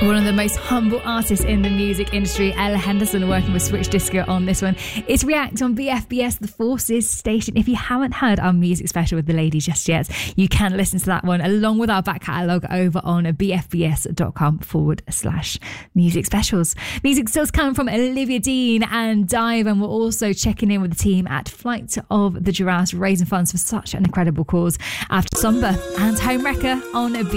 One of the most humble artists in the music industry, Ella Henderson, working with Switch Disco on this one. It's React on BFBS, the Forces station. If you haven't heard our music special with the ladies just yet, you can listen to that one along with our back catalogue over on bfbs.com/music specials. Music still coming from Olivia Dean and Dive, and we're also checking in with the team at Flight of the Giraffes, raising funds for such an incredible cause after Somber and Homewrecker on